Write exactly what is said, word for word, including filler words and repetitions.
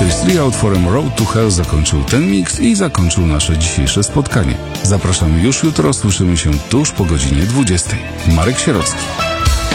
Tutaj z trio utworem Road to Hell zakończył ten miks i zakończył nasze dzisiejsze spotkanie. Zapraszamy już jutro, słyszymy się tuż po godzinie dwudziestej. Marek Sierocki.